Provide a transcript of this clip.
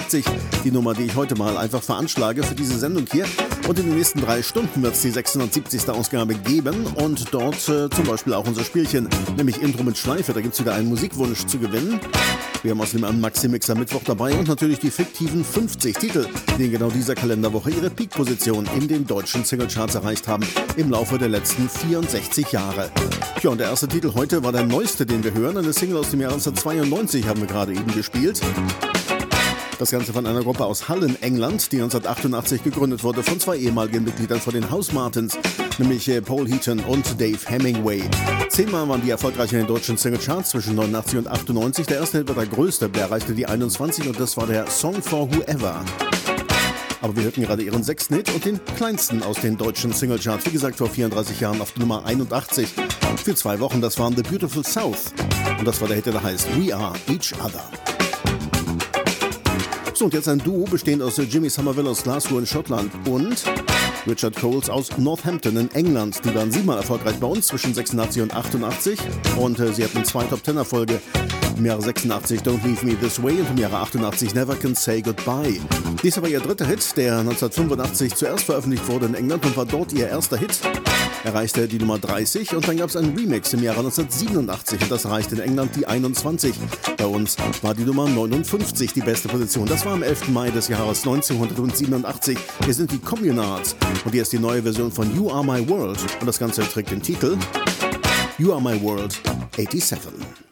86, die Nummer, die ich heute mal einfach veranschlage für diese Sendung hier. Und in den nächsten 3 Stunden wird es die 670. Ausgabe geben und dort zum Beispiel auch unser Spielchen, nämlich Intro mit Schleife. Da gibt es wieder einen Musikwunsch zu gewinnen. Wir haben außerdem einen Maxi-Mixer Mittwoch dabei und natürlich die fiktiven 50 Titel, die in genau dieser Kalenderwoche ihre Peak-Position in den deutschen Singlecharts erreicht haben im Laufe der letzten 64 Jahre. Ja, und der erste Titel heute war der neueste, den wir hören. Eine Single aus dem Jahr 1992 haben wir gerade eben gespielt. Das Ganze von einer Gruppe aus Hull in England, die 1988 gegründet wurde von 2 ehemaligen Mitgliedern von den House Martins, nämlich Paul Heaton und Dave Hemingway. 10-mal waren die erfolgreich in den deutschen Singlecharts zwischen 89 und 98. Der erste Hit war der größte, der erreichte die 21 und das war der Song for Whoever. Aber wir hörten gerade ihren 6. Hit und den kleinsten aus den deutschen Singlecharts. Wie gesagt, vor 34 Jahren auf Nummer 81. Für 2 Wochen, das waren The Beautiful South. Und das war der Hit, der heißt We Are Each Other. So, und jetzt ein Duo bestehend aus Jimmy Somerville aus Glasgow in Schottland und Richard Coles aus Northampton in England. Die waren 7-mal erfolgreich bei uns zwischen 86 und 88 und sie hatten 2 Top-10-Erfolge. Im Jahre 86 Don't Leave Me This Way und im Jahre 88 Never Can Say Goodbye. Dies war ihr 3. Hit, der 1985 zuerst veröffentlicht wurde in England und war dort ihr erster Hit. Erreichte die Nummer 30 und dann gab es einen Remix im Jahre 1987 und das erreichte in England die 21. Bei uns war die Nummer 59 die beste Position. Das war am 11. Mai des Jahres 1987. Hier sind die Communards und hier ist die neue Version von You Are My World und das Ganze trägt den Titel You Are My World 87.